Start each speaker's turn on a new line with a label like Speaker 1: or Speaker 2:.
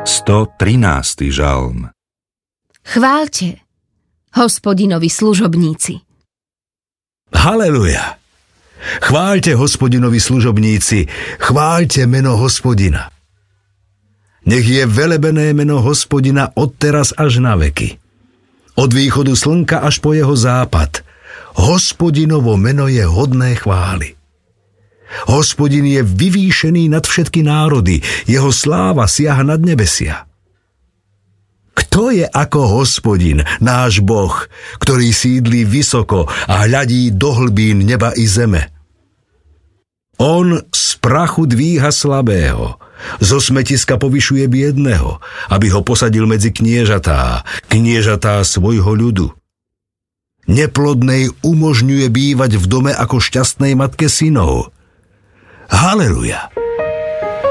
Speaker 1: 113. žalm.
Speaker 2: Chváľte Hospodinovi služobníci.
Speaker 3: Haleluja! Chváľte Hospodinovi služobníci, chváľte meno Hospodina. Nech je velebené meno Hospodina odteraz až na veky. Od východu slnka až po jeho západ. Hospodinovo meno je hodné chvály. Hospodin je vyvýšený nad všetky národy, jeho sláva siaha nad nebesia. Kto je ako Hospodin, náš Boh, ktorý sídli vysoko a hľadí do hlbín neba i zeme? On z prachu dvíha slabého, zo smetiska povyšuje biedného, aby ho posadil medzi kniežatá svojho ľudu. Neplodnej umožňuje bývať v dome ako šťastnej matke synov. Haleluja!